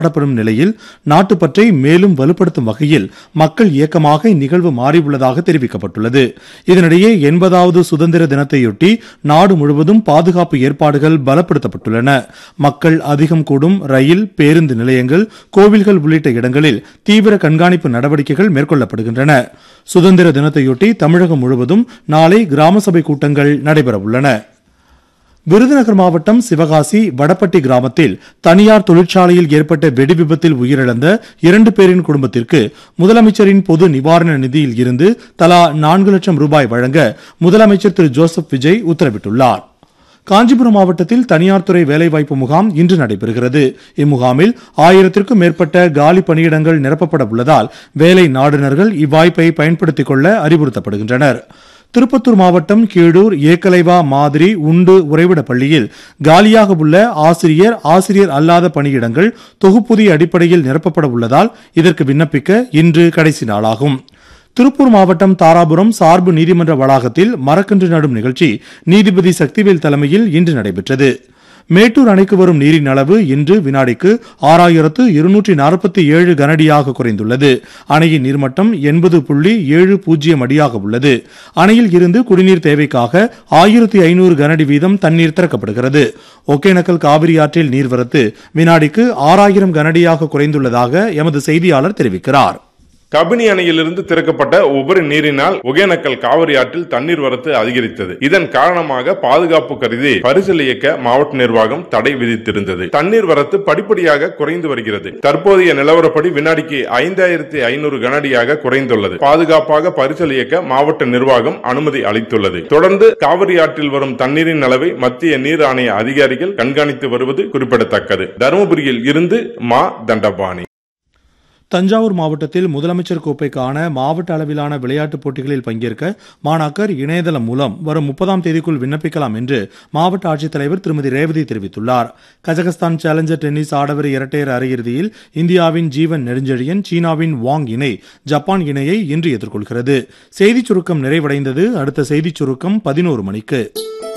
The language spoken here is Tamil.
கொண்டாடப்படும் நிலையில் நாட்டுப்பற்றை மேலும் வலுப்படுத்தும் வகையில் மக்கள் இயக்கமாக இந்நிகழ்வு மாறியுள்ளதாக தெரிவிக்கப்பட்டுள்ளது. இதனிடையே 80வது சுதந்திர தினத்தையொட்டி நாடு முழுவதும் பாதுகாப்பு ஏற்பாடுகள் பலப்படுத்தப்பட்டுள்ளன. மக்கள் அதிகம் கூடும் ரயில், பேருந்து நிலையங்கள், கோவில்கள் உள்ளிட்ட இடங்களில் தீவிர கண்காணிப்பு நடவடிக்கைகள் மேற்கொள்ளப்படுகின்றன. சுதந்திர தினத்தையொட்டி தமிழகம் முழுவதும் நாளை கிராம சபை கூட்டங்கள் நடைபெறவுள்ளன. விருதுநகர் மாவட்டம் சிவகாசி வடப்பட்டி கிராமத்தில் தனியார் தொழிற்சாலையில் ஏற்பட்ட வெடி விபத்தில் உயிரிழந்த 2 பேரின் குடும்பத்திற்கு முதலமைச்சரின் பொது நிவாரண நிதியில் இருந்து தலா 4 லட்சம் ரூபாய் வழங்க முதலமைச்சர் திரு ஜோசப் விஜய் உத்தரவிட்டுள்ளார். காஞ்சிபுரம் மாவட்டத்தில் தனியார் துறை வேலைவாய்ப்பு முகாம் இன்று நடைபெறுகிறது. இம்முகாமில் 1000க்கும் மேற்பட்ட காலி பணியிடங்கள் நிரப்பப்பட உள்ளதால் வேலை நாடுனர்கள் இவ்வாய்ப்பை பயன்படுத்திக் கொள்ள அறிவுறுத்தப்படுகின்றனர். திருப்பத்தூர் மாவட்டம் கீழூர் ஏக்கலைவா மாதிரி உண்டு உறைவிட பள்ளியில் காலியாக உள்ள ஆசிரியர் அல்லாத பணியிடங்கள் தொகுப்புதிய அடிப்படையில் நிரப்பப்பட உள்ளதால் இதற்கு விண்ணப்பிக்க இன்று கடைசி நாளாகும். திருப்பூர் மாவட்டம் தாராபுரம் சார்பு நீதிமன்ற வளாகத்தில் மரக்கன்று நடும் நிகழ்ச்சி நீதிபதி சக்திவேல் தலைமையில் இன்று நடைபெற்றது. மேட்டூர் அணைக்கு வரும் நீரின் அளவு இன்று வினாடிக்கு 6247 கனஅடியாக குறைந்துள்ளது. அணையின் நீர்மட்டம் 80.70 அடியாக உள்ளது. அணையில் இருந்து குடிநீர் தேவைக்காக 1500 கனஅடி வீதம் தண்ணீர் திறக்கப்படுகிறது. ஒகேனக்கல் காவிரி ஆற்றில் நீர்வரத்து வினாடிக்கு 6000 கனஅடியாக குறைந்துள்ளதாக எமது செய்தியாளர் தெரிவிக்கிறார். கபினி அணையிலிருந்து திறக்கப்பட்ட உபரி நீரினால் ஒகேனக்கல் காவிரி ஆற்றில் தண்ணீர் வரத்து அதிகரித்தது. இதன் காரணமாக பாதுகாப்பு கருதி பரிசல் இயக்க மாவட்ட நிர்வாகம் தடை விதித்திருந்தது. தண்ணீர் வரத்து படிப்படியாக குறைந்து வருகிறது. தற்போதைய நிலவரப்படி வினாடிக்கு 5500 கனஅடியாக குறைந்துள்ளது. பாதுகாப்பாக பரிசல் இயக்க மாவட்ட நிர்வாகம் அனுமதி அளித்துள்ளது. தொடர்ந்து காவிரி ஆற்றில் வரும் தண்ணீரின் அளவை மத்திய நீர் ஆணைய அதிகாரிகள் கண்காணித்து வருவது குறிப்பிடத்தக்கது. தருமபுரியில் இருந்து மா தண்டபாணி. தஞ்சாவூர் மாவட்டத்தில் முதலமைச்சர் கோப்பைக்கான மாவட்ட அளவிலான விளையாட்டுப் போட்டிகளில் பங்கேற்க மாணாக்கர் இணையதளம் மூலம் வரும் 30ஆம் தேதிக்குள் விண்ணப்பிக்கலாம் என்று மாவட்ட ஆட்சித்தலைவர் திருமதி ரேவதி தெரிவித்துள்ளார். கஜகஸ்தான் சேலஞ்சர் டென்னிஸ் ஆடவர் இரட்டையர் அரையிறுதியில் இந்தியாவின் ஜீவன் நெடுஞ்செழியன் சீனாவின் வாங் இணை ஜப்பான் இணையை இன்று எதிர்கொள்கிறது. செய்திச் சுருக்கம் நிறைவடைந்தது. அடுத்த செய்திச் சுருக்கம் 11 மணிக்கு.